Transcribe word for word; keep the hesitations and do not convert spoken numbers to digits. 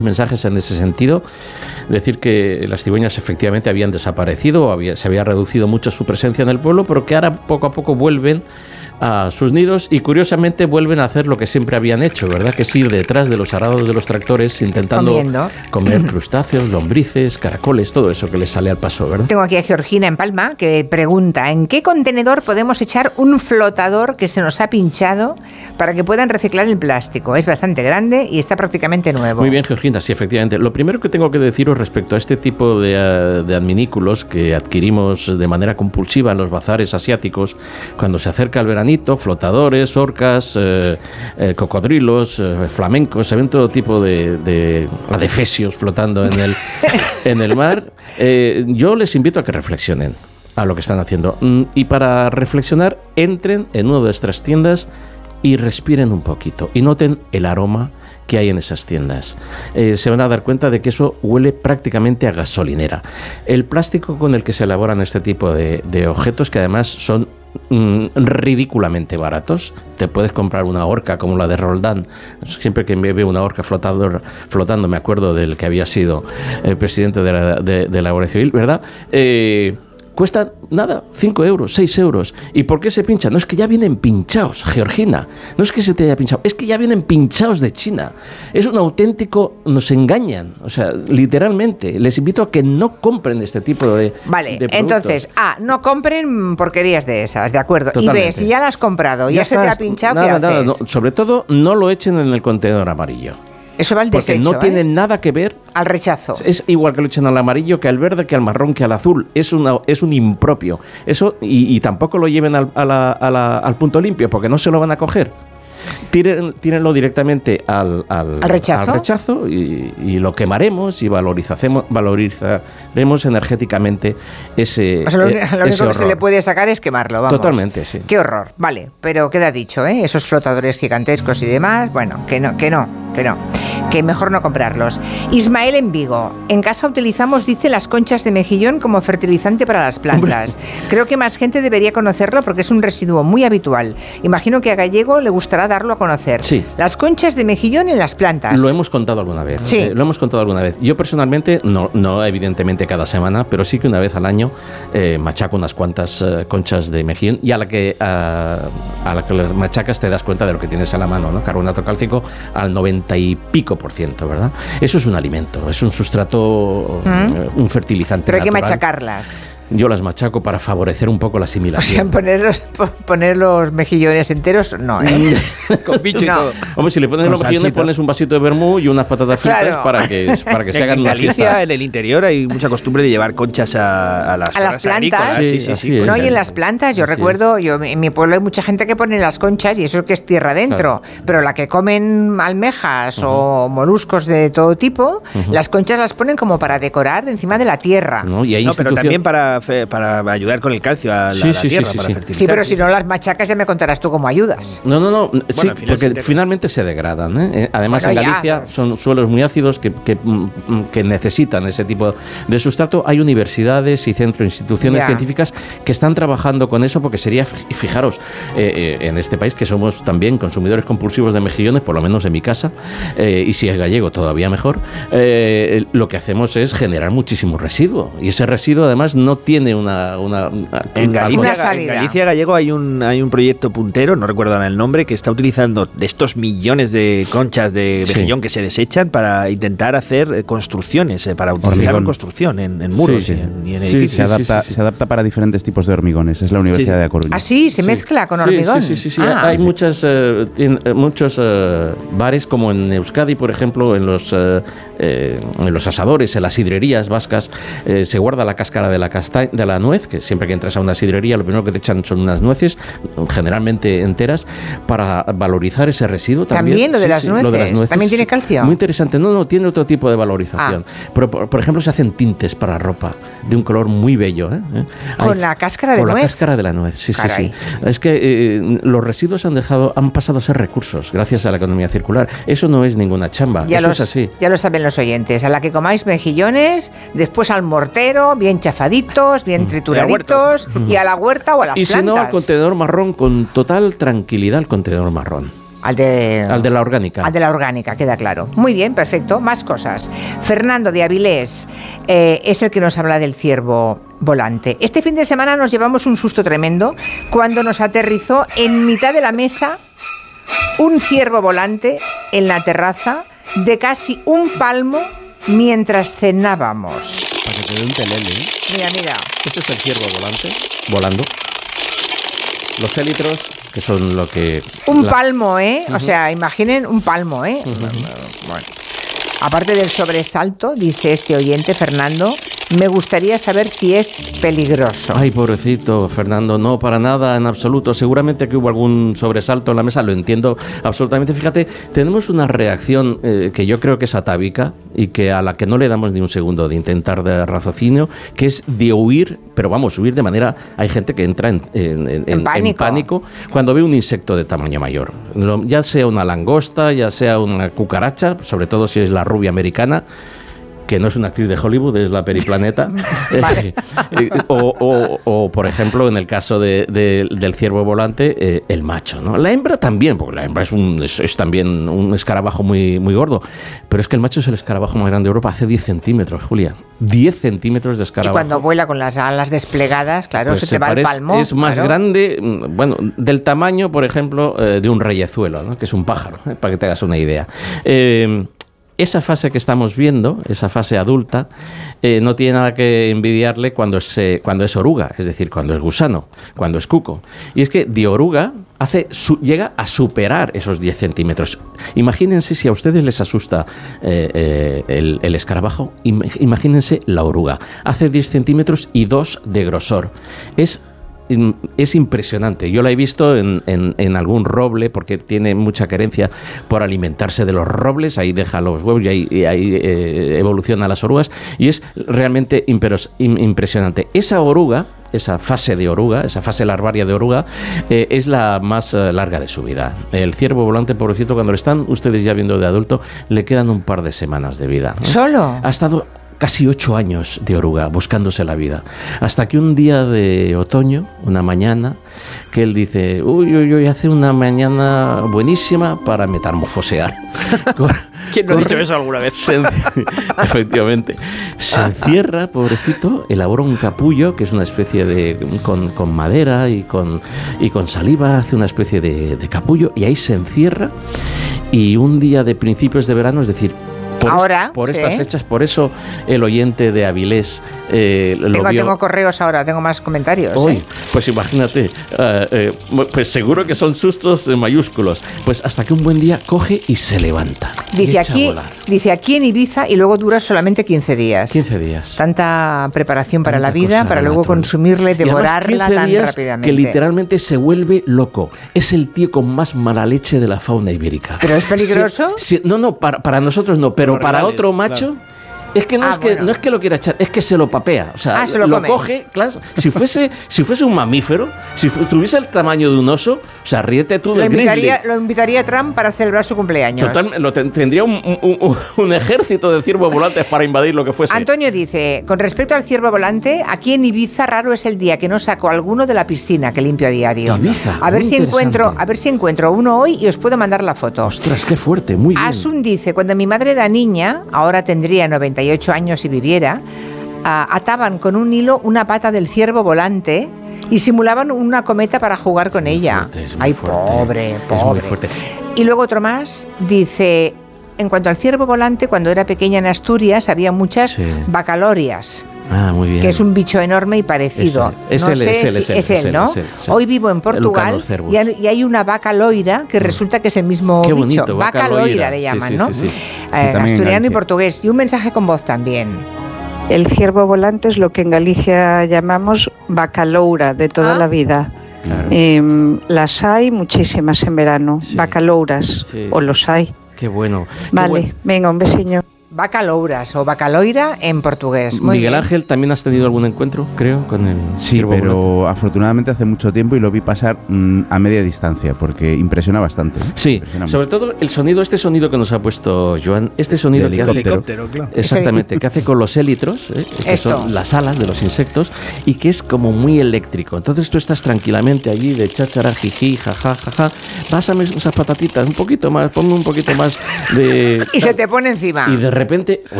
mensajes en ese sentido, decir que las cigüeñas efectivamente habían desaparecido, había, se había reducido mucho su presencia en el pueblo, pero que ahora poco a poco vuelven a sus nidos y curiosamente vuelven a hacer lo que siempre habían hecho, ¿verdad? Que es ir detrás de los arados de los tractores intentando Comiendo. comer crustáceos, lombrices, caracoles, todo eso que les sale al paso, ¿verdad? Tengo aquí a Georgina en Palma que pregunta, ¿en qué contenedor podemos echar un flotador que se nos ha pinchado para que puedan reciclar el plástico? Es bastante grande y está prácticamente nuevo. Muy bien, Georgina, sí, efectivamente. Lo primero que tengo que deciros respecto a este tipo de, de adminículos que adquirimos de manera compulsiva en los bazares asiáticos, cuando se acerca el veranito, flotadores, orcas, eh, eh, cocodrilos, eh, flamencos, se ven todo tipo de, de adefesios flotando en el, en el mar. Eh, yo les invito a que reflexionen a lo que están haciendo. Y para reflexionar, entren en una de nuestras tiendas y respiren un poquito y noten el aroma que hay en esas tiendas. Eh, se van a dar cuenta de que eso huele prácticamente a gasolinera. El plástico con el que se elaboran este tipo de, de objetos, que además son mm, ridículamente baratos. Te puedes comprar una orca como la de Roldán. Siempre que me veo una orca flotador, flotando me acuerdo del que había sido el presidente de la, de, de la Guardia Civil, ¿verdad? Eh... Cuestan, nada, cinco euros, seis euros. ¿Y por qué se pinchan? No es que ya vienen pinchados, Georgina. No es que se te haya pinchado, es que ya vienen pinchados de China. Es un auténtico... Nos engañan, o sea, literalmente. Les invito a que no compren este tipo de Vale, de entonces, A, no compren porquerías de esas, de acuerdo. Totalmente. Y B, si ya las has comprado, ya, ya se te ha pinchado, nada, ¿qué haces? Nada, no, sobre todo, no lo echen en el contenedor amarillo. Eso va al Porque desecho, no tiene ¿eh? nada que ver... Al rechazo. Es igual que lo echen al amarillo, que al verde, que al marrón, que al azul. Es, una, es un impropio. Eso y, y tampoco lo lleven al, a la, a la, al punto limpio, porque no se lo van a coger. Tíren, tírenlo directamente al, al, ¿Al rechazo, al rechazo y, y lo quemaremos y valorizaremos, valorizaremos energéticamente ese, o sea, lo, eh, lo ese único horror. que se le puede sacar es quemarlo, vamos. Totalmente, sí. Qué horror, vale, pero queda dicho, ¿eh? Esos flotadores gigantescos y demás, bueno, que no, que no, que no, que mejor no comprarlos. Ismael en Vigo, en casa utilizamos, dice, las conchas de mejillón como fertilizante para las plantas. Hombre. Creo que más gente debería conocerlo porque es un residuo muy habitual. Imagino que a Gallego le gustará darlo a conocer. Sí. Las conchas de mejillón en las plantas. Lo hemos contado alguna vez. Sí. Eh, lo hemos contado alguna vez. Yo personalmente, no, no evidentemente cada semana, pero sí que una vez al año eh, machaco unas cuantas eh, conchas de mejillón y a la que a, a la que las machacas te das cuenta de lo que tienes a la mano, ¿no? Carbonato cálcico al noventa y pico por ciento, ¿verdad? Eso es un alimento, es un sustrato, ¿Mm? un fertilizante Pero hay natural. que machacarlas. Yo las machaco para favorecer un poco la asimilación. O sea, poner los, poner los mejillones enteros, no, ¿eh? Con pincho y no. todo. Hombre, si le pones Con los mejillones, salsita. Pones un vasito de vermú y unas patatas fritas Claro. para que, para que se hagan En una Galicia, fiesta. en el interior, hay mucha costumbre de llevar conchas a, a las, A las zonas plantas. agrícolas. Sí, Sí, sí, así sí. es. No, y en las plantas, yo Así recuerdo, yo en mi pueblo hay mucha gente que pone las conchas y eso es que es tierra dentro, Claro. pero la que comen almejas Uh-huh. o moluscos de todo tipo, Uh-huh. las conchas las ponen como para decorar encima de la tierra. ¿No? Y hay No, pero institución- también para, fe- para ayudar con el calcio a la, Sí, la sí, sí, tierra, sí, para sí. fertilizar. Sí, pero si no las machacas ya me contarás tú cómo ayudas. No, no, no, sí, al final porque se integra. finalmente se degradan, ¿eh? Eh, Además, Bueno, en ya, Galicia pero- son suelos muy ácidos que, que, mm, que necesitan ese tipo de sustrato. Hay universidades y centros, instituciones Ya. científicas que están trabajando con eso porque sería, y fijaros, eh, eh, en este país que somos también consumidores compulsivos de mejillones, por lo menos en mi casa, eh, y si es gallego todavía mejor, eh, lo que hacemos es generar muchísimo residuo. Y ese residuo además no tiene una... una, una En Galicia, Una en salida. Galicia Gallego hay un, hay un proyecto puntero, no recuerdo ahora el nombre, que está utilizando de estos millones de conchas de Sí. mejillón que se desechan para intentar hacer eh, construcciones, eh, para utilizarlo Hormigón. en construcción, en, en muros Sí, y sí. en, y en Sí, edificios. Se adapta, sí, sí. se adapta para diferentes tipos de hormigones. Es la Universidad Sí. de A Coruña. Así, se Sí. mezcla con Sí, hormigón. Sí, sí, sí. sí. Ah. Hay muchas, eh, tien- eh, muchos eh, bares, como en Euskadi, por ejemplo, en los, eh, eh, en los asadores, en las sidrerías vascas, eh, se guarda la cáscara de la, casta- de la nuez, que siempre que entras a una sidrería lo primero que te echan son unas nueces, generalmente enteras, para valorizar ese residuo también. También lo de las nueces. ¿También tiene calcio? Muy interesante. No, no, tiene otro tipo de valorización. Pero, por, por ejemplo, se hacen tintes para ropa de un color muy bello. ¿eh? ¿Eh? ¿Con Hay- la cáscara de con nuez? la cáscara de la nuez, sí, sí, Caray. sí. Es que eh, los residuos han dejado, han pasado a ser recursos gracias a la economía circular. Eso no es ninguna chamba. Ya, Eso los, es así. ya lo saben los oyentes. A la que comáis mejillones, después al mortero, bien chafaditos, bien trituraditos, y a la huerta o a las Y plantas. si no, al contenedor marrón, con total tranquilidad, al contenedor marrón. Al de, al de la orgánica. Al de la orgánica, queda claro. Muy bien, perfecto. Más cosas. Fernando de Avilés eh, es el que nos habla del ciervo volante. Este fin de semana nos llevamos un susto tremendo cuando nos aterrizó en mitad de la mesa un ciervo volante en la terraza de casi un palmo mientras cenábamos. Para que te dé un telele, ¿eh? Mira, mira. Este es el ciervo volante, volando. Los élitros, que son lo que... Un la... palmo, ¿eh? Uh-huh. O sea, imaginen un palmo, ¿eh? Uh-huh. Bueno. Aparte del sobresalto, dice este oyente, Fernando, me gustaría saber si es peligroso. Ay, pobrecito, Fernando, no, para nada, en absoluto. Seguramente que hubo algún sobresalto en la mesa, lo entiendo absolutamente. Fíjate, tenemos una reacción eh, que yo creo que es atávica y que a la que no le damos ni un segundo de intentar de raciocinio, que es de huir, pero vamos, huir de manera... Hay gente que entra en, en, en, en, pánico. en pánico cuando ve un insecto de tamaño mayor. Ya sea una langosta, ya sea una cucaracha, sobre todo si es la rubia americana, que no es una actriz de Hollywood, es la Periplaneta. Vale. eh, o, o, o, por ejemplo, en el caso de, de, del ciervo volante, eh, el macho, ¿no? La hembra también, porque la hembra es, un, es, es también un escarabajo muy, muy gordo. Pero es que el macho es el escarabajo más grande de Europa, hace diez centímetros, Julia. diez centímetros de escarabajo. Y cuando vuela con las alas desplegadas, claro, pues se, se te va parece, el palmo. Es más claro. grande, bueno, del tamaño, por ejemplo, eh, de un reyezuelo, ¿no? Que es un pájaro, eh, para que te hagas una idea. Eh, Esa fase que estamos viendo, esa fase adulta, eh, no tiene nada que envidiarle cuando es, eh, cuando es oruga, es decir, cuando es gusano, cuando es cuco. Y es que de oruga hace su, llega a superar esos diez centímetros. Imagínense si a ustedes les asusta eh, eh, el, el escarabajo, im, imagínense la oruga. Hace diez centímetros y dos de grosor. Es Es impresionante. Yo la he visto en, en, en algún roble porque tiene mucha querencia por alimentarse de los robles. Ahí deja los huevos y ahí, y ahí eh, evoluciona las orugas. Y es realmente imperos, im, impresionante. Esa oruga, esa fase de oruga, esa fase larvaria de oruga, eh, es la más eh, larga de su vida. El ciervo volante, pobrecito, cuando lo están ustedes ya viendo de adulto, le quedan un par de semanas de vida, ¿no? ¿Solo? Ha estado casi ocho años de oruga, buscándose la vida. Hasta que un día de otoño, una mañana, que él dice, uy, uy, uy, hace una mañana buenísima para metamorfosear. ¿Quién no ha dicho eso alguna vez? Se, efectivamente. Se encierra, pobrecito, elabora un capullo, que es una especie de... con, con madera y con, y con saliva, hace una especie de, de capullo, y ahí se encierra, y un día de principios de verano, es decir, Por, ahora, est por sí. estas fechas, por eso el oyente de Avilés eh, lo tengo, vio. Tengo correos ahora, tengo más comentarios. Hoy, ¿eh? Pues imagínate, uh, eh, pues seguro que son sustos mayúsculos. Pues hasta que un buen día coge y se levanta. Dice aquí, dice aquí en Ibiza y luego dura solamente quince días. quince días. Tanta preparación para Tanta la vida, para luego natural. consumirla y devorarla y tan días rápidamente. Que literalmente se vuelve loco. Es el tío con más mala leche de la fauna ibérica. ¿Pero es peligroso? Si, si, no, no, para, para nosotros no, pero Los para rivales, otro macho... Claro. Es que no, ah, es que bueno. no es que lo quiera echar, es que se lo papea. O sea, ah, se lo, lo come. coge, claro, si fuese, si fuese un mamífero, si tuviese el tamaño de un oso, o sea, ríete tú lo del invitaría, grizzly. Lo invitaría a Trump para celebrar su cumpleaños. Total, lo ten, tendría un, un, un, un ejército de ciervos volantes para invadir lo que fuese. Antonio dice, con respecto al ciervo volante, aquí en Ibiza raro es el día que no saco alguno de la piscina que limpio a diario. Ibiza, a ver muy si encuentro, interesante. a ver si encuentro uno hoy y os puedo mandar la foto. Ostras, qué fuerte, muy bien. Asun dice, cuando mi madre era niña, ahora tendría noventa y ocho años y viviera, uh, ataban con un hilo una pata del ciervo volante y simulaban una cometa para jugar con muy ella. Fuerte, es muy Ay, fuerte. pobre, pobre. Es muy fuerte. Y luego otro más dice, en cuanto al ciervo volante, cuando era pequeña en Asturias había muchas Sí. bacalorias. Ah, muy bien. Que es un bicho enorme y parecido. Es no él, sé es él, si es él, es él, es él, ¿no? es él, es él. Hoy vivo en Portugal y hay, y hay una vaca loira que resulta que es el mismo Qué bicho. bonito, vaca, vaca loira, loira, le sí, llaman, sí, ¿no? sí, sí. Eh, Sí, también en asturiano y Galicia. portugués. Y un mensaje con voz también. El ciervo volante es lo que en Galicia llamamos bacaloura de toda Ah. la vida. Claro. Eh, las hay muchísimas en verano, Sí. bacalouras, Sí, o sí. los hay. Qué bueno. Qué Vale, bueno. venga, un besiño. Bacalouras o bacaloira en portugués. Muy Miguel bien. Ángel, ¿también has tenido algún encuentro, creo, con el Sí, ciervo pero volante? afortunadamente hace mucho tiempo y lo vi pasar mmm, a media distancia, porque impresiona bastante. ¿eh? Sí, Impresiona sobre mucho. todo el sonido, este sonido que nos ha puesto Joan, este sonido De que hace, helicóptero, claro. exactamente, que hace con los élitros, ¿eh? que Esto. son las alas de los insectos, y que es como muy eléctrico. Entonces tú estás tranquilamente allí de cháchara, jiji, jaja, jaja, pásame esas patatitas, un poquito más, ponme un poquito más de... Y se te pone encima. Y de repente,